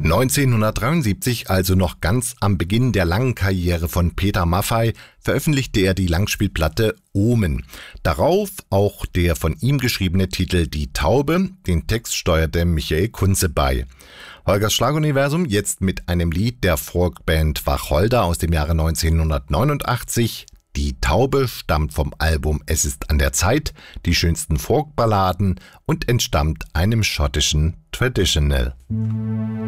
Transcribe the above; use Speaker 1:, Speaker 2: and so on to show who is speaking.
Speaker 1: 1973, also noch ganz am Beginn der langen Karriere von Peter Maffay, veröffentlichte er die Langspielplatte Omen. Darauf auch der von ihm geschriebene Titel Die Taube, den Text steuerte Michael Kunze bei. Holgers Schlaguniversum jetzt mit einem Lied der Folkband Wacholder aus dem Jahre 1989. Die Taube stammt vom Album Es ist an der Zeit, die schönsten Folkballaden und entstammt einem schottischen Traditional.